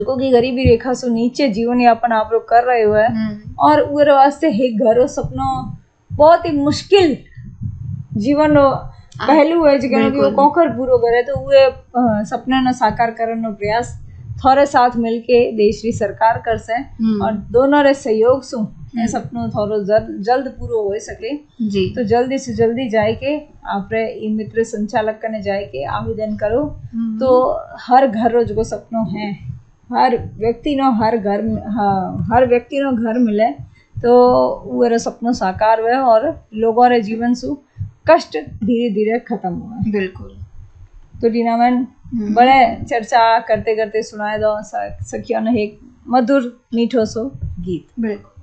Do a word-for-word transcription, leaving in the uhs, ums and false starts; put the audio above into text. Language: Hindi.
को की गरीबी रेखा से नीचे जीवन यापन आप लोग कर रहे हुए और उरे वास्ते एक घरो सपनो बहुत ही मुश्किल जीवन पहलू है जगह कि वो कोकर पूरो करे तो वे सपने न साकार करने नो प्रयास थोड़े साथ मिलके देश री सरकार कर से और दोनों रे सहयोग सु ये सपनो थोड़ो जल्द पूरो हो सके जी। तो जल्दी से जल्दी जाए के आपरे ई मित्र संचालक कने जाए के आवेदन करो तो हर घर रो जो सपनो है हर व्यक्ति नो हर घर हाँ, हर व्यक्ति नो घर मिले तो वो सपनो साकार हुए और लोगों रे जीवन सु कष्ट धीरे धीरे खत्म हुआ। बिल्कुल। तो टीना मैन बड़े चर्चा करते करते सुनाए दो सखियों ने एक मधुर मीठो सो गीत। बिल्कुल।